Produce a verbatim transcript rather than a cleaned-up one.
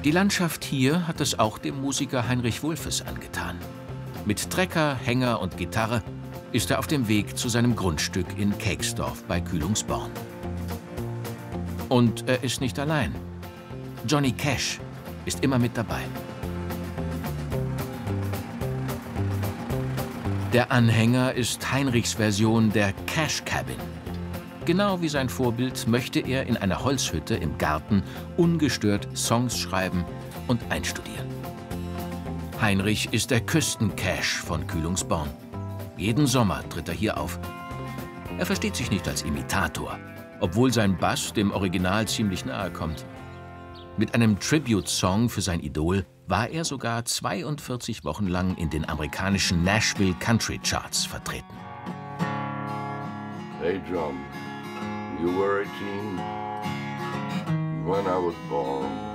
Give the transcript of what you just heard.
Die Landschaft hier hat es auch dem Musiker Heinrich Wulfes angetan. Mit Trecker, Hänger und Gitarre ist er auf dem Weg zu seinem Grundstück in Keyxdorf bei Kühlungsborn. Und er ist nicht allein. Johnny Cash ist immer mit dabei. Der Anhänger ist Heinrichs Version der Cash Cabin. Genau wie sein Vorbild möchte er in einer Holzhütte im Garten ungestört Songs schreiben und einstudieren. Heinrich ist der Küstencash von Kühlungsborn. Jeden Sommer tritt er hier auf. Er versteht sich nicht als Imitator, obwohl sein Bass dem Original ziemlich nahe kommt. Mit einem Tribute-Song für sein Idol war er sogar zweiundvierzig Wochen lang in den amerikanischen Nashville Country Charts vertreten. Hey John, you were eighteen when I was born.